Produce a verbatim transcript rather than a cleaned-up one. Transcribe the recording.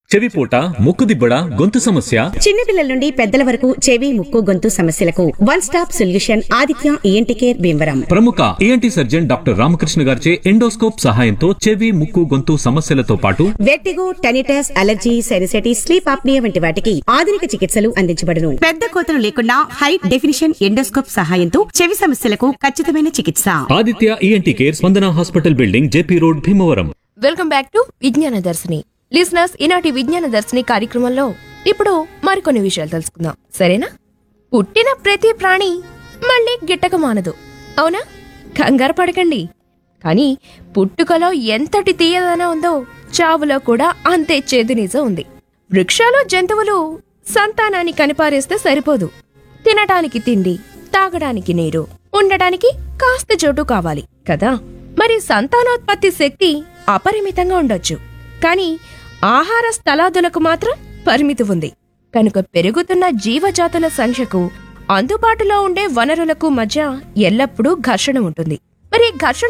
చెవిపోట, ముక్కుదిబ్బడ, గొంతు సమస్య, చిన్నపిల్లల నుండి పెద్దల వరకు చెవి, ముక్కు, గొంతు సమస్యలకు one stop solution Aditya ENT care Bhimavaram. ప్రముఖ ఈఎన్టీ సర్జన్ డాక్టర్ రామకృష్ణ గారిచే ఎండోస్కోప్ సహాయంతో చెవి, ముక్కు, గొంతు సమస్యలతో పాటు vertigo, tinnitus, allergy, sinusitis, sleep apnoea వంటి వాటికి ఆధునిక చికిత్సలు అందించబడును. పెద్ద కోతలు లేకుండా హై డెఫినిషన్ ఎండోస్కోప్ సహాయంతో చెవి సమస్యలకు ఖచ్చితమైన చికిత్స. ఆదిత్య ఈఎన్టీ కేర్, స్పందన hospital building, JP road, Bhimavaram. Welcome back to విజ్ఞాన దర్శిని లిసనర్స్. ఈనాటి విజ్ఞాన దర్శిని కార్యక్రమంలో ఇప్పుడు మరికొన్ని విషయాలు తెలుసుకుందాం, సరేనా? పుట్టిన ప్రతి ప్రాణి మళ్ళీ గిట్టక మానదు, అవునా? కంగారు పడకండి. కానీ పుట్టుకలో ఎంతటి తీయదన ఉందో చావులో కూడా అంతే చేదు నిజం ఉంది. వృక్షాలు, జంతువులు సంతానాన్ని కనిపారేస్తే సరిపోదు. తినటానికి తిండి, తాగడానికి నీరు, ఉండటానికి కాస్త చోటు కావాలి కదా. మరి సంతానోత్పత్తి శక్తి అపరిమితంగా ఉండొచ్చు, కానీ ఆహార స్థలాదులకు మాత్రం పరిమితి ఉంది. కనుక పెరుగుతున్న జీవజాతుల సంఖ్యకు అందుబాటులో ఉండే వనరులకు మధ్య ఎల్లప్పుడూ ఘర్షణ ఉంటుంది. మరి ఘర్షణ